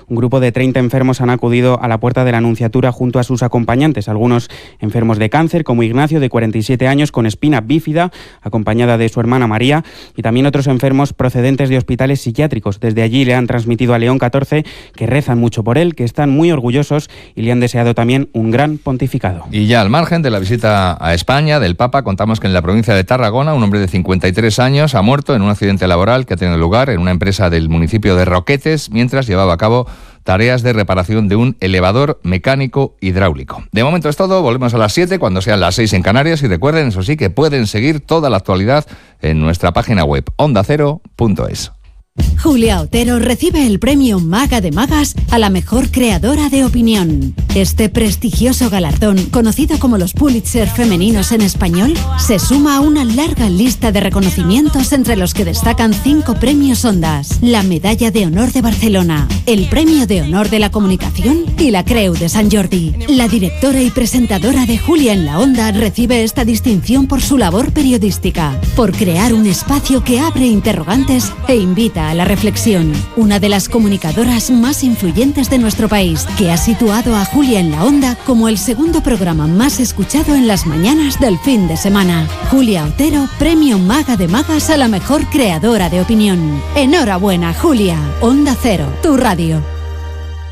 un grupo de 30 enfermos han acudido a la puerta de la Nunciatura junto a sus acompañantes, algunos enfermos de cáncer, como Ignacio, de 47 años, con espina bífida, acompañada de su hermana María, y también otros enfermos procedentes de hospitales psiquiátricos. Desde allí le han transmitido a León XIV que rezan mucho por él, que están muy orgullosos y le han deseado también un gran pontificado. Y ya al margen de la visita a España del Papa, contamos que en la provincia de Tarragona un hombre de 53 años ha muerto en un accidente laboral que ha tenido lugar en una empresa del municipio de Roquetes mientras llevaba a cabo tareas de reparación de un elevador mecánico hidráulico. De momento es todo, volvemos a las 7 cuando sean las 6 en Canarias y recuerden, eso sí, que pueden seguir toda la actualidad en nuestra página web ondacero.es. Julia Otero recibe el premio Maga de Magas a la mejor creadora de opinión. Este prestigioso galardón, conocido como los Pulitzer femeninos en español, se suma a una larga lista de reconocimientos entre los que destacan 5 premios Ondas, la Medalla de Honor de Barcelona, el Premio de Honor de la Comunicación y la Creu de Sant Jordi. La directora y presentadora de Julia en la Onda recibe esta distinción por su labor periodística, por crear un espacio que abre interrogantes e invita a la reflexión. Una de las comunicadoras más influyentes de nuestro país, que ha situado a Julia en la Onda como el segundo programa más escuchado en las mañanas del fin de semana. Julia Otero, premio Maga de Magas a la mejor creadora de opinión. Enhorabuena, Julia. Onda Cero, tu radio.